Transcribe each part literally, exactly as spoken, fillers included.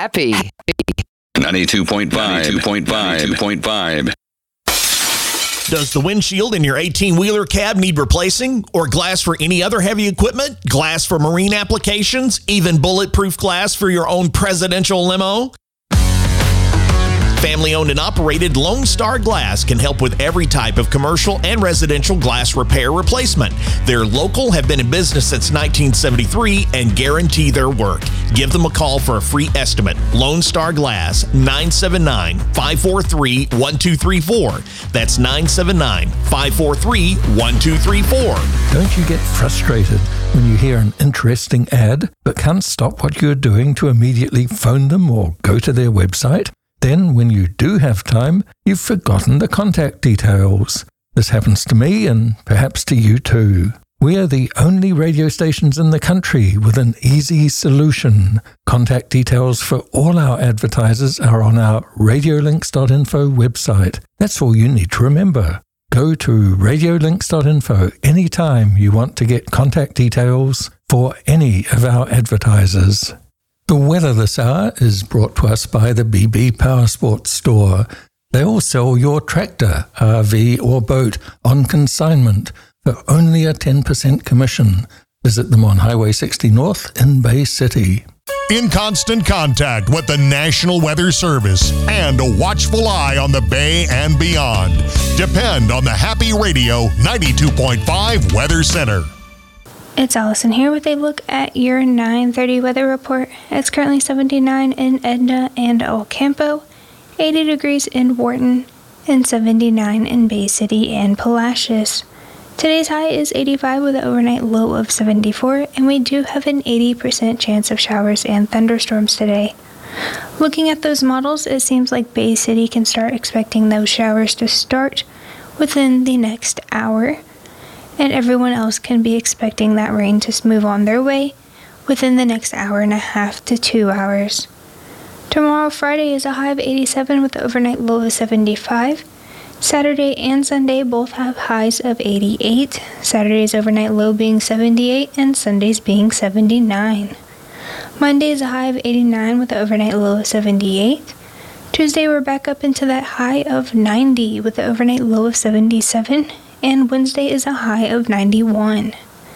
Happy ninety-two point five. ninety-two point five. ninety-two point five. Does the windshield in your eighteen-wheeler cab need replacing? Or glass for any other heavy equipment? Glass for marine applications? Even bulletproof glass for your own presidential limo? Family-owned and operated Lone Star Glass can help with every type of commercial and residential glass repair replacement. They're local, have been in business since nineteen seventy-three, and guarantee their work. Give them a call for a free estimate. Lone Star Glass, nine seven nine, five four three, one two three four. That's nine seven nine, five four three, one two three four. Don't you get frustrated when you hear an interesting ad but can't stop what you're doing to immediately phone them or go to their website? Then, when you do have time, you've forgotten the contact details. This happens to me and perhaps to you too. We are the only radio stations in the country with an easy solution. Contact details for all our advertisers are on our radiolinks dot info website. That's all you need to remember. Go to radiolinks dot info anytime you want to get contact details for any of our advertisers. The weather this hour is brought to us by the B B Power Sports Store. They'll sell your tractor, R V or boat on consignment for only a ten percent commission. Visit them on Highway sixty North in Bay City. In constant contact with the National Weather Service and a watchful eye on the Bay and beyond. Depend on the Happy Radio ninety-two point five Weather Center. It's Allison here with a look at your nine thirty weather report. It's currently seventy-nine in Edna and El Campo, eighty degrees in Wharton, and seventy-nine in Bay City and Palacios. Today's high is eighty-five with an overnight low of seventy-four, and we do have an eighty percent chance of showers and thunderstorms today. Looking at those models, it seems like Bay City can start expecting those showers to start within the next hour, and everyone else can be expecting that rain to move on their way within the next hour and a half to two hours. Tomorrow, Friday, is a high of eighty-seven with an overnight low of seventy-five. Saturday and Sunday both have highs of eighty-eight, Saturday's overnight low being seventy-eight and Sunday's being seventy-nine. Monday is a high of eighty-nine with an overnight low of seventy-eight. Tuesday we're back up into that high of ninety with an overnight low of seventy-seven. And Wednesday is a high of ninety-one.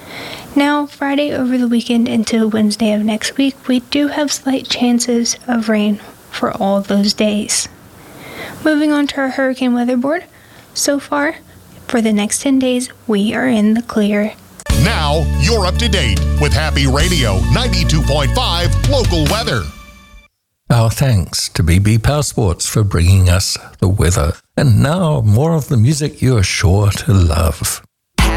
Now, Friday over the weekend into Wednesday of next week, we do have slight chances of rain for all those days. Moving on to our hurricane weather board. So far, for the next ten days, we are in the clear. Now, you're up to date with Happy Radio ninety-two point five local weather. Our thanks to B B Power Sports for bringing us the weather. And now, more of the music you're sure to love.